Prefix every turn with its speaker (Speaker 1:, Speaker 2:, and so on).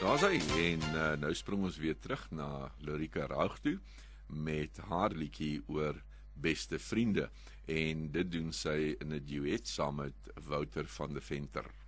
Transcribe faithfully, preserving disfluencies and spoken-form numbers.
Speaker 1: Daar is hy, en uh, nou spring ons weer terug na Lorika Raug toe met haar liedjie oor beste vriende, en dit doen sy in 'n duet saam met Wouter van de Venter.